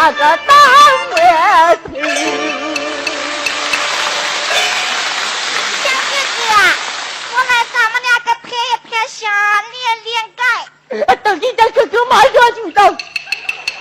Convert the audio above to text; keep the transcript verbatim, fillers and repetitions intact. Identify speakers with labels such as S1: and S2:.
S1: 那个当月推。
S2: 小姐姐，我来咱们两个拍一拍相，练练盖。
S1: 等一下，哥哥马上就到。